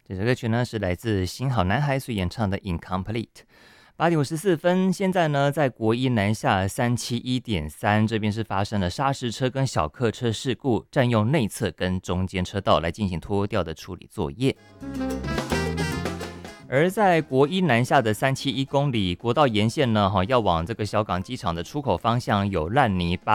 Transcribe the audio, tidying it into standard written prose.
这首歌曲呢是来自新好男孩所演唱的 Incomplete。8:54，现在呢在国一南下371.3这边是发生了砂石车跟小客车事故，占用内侧跟中间车道来进行拖吊的处理作业。而在国一南下的371公里国道沿线呢，要往这个小港机场的出口方向有烂泥巴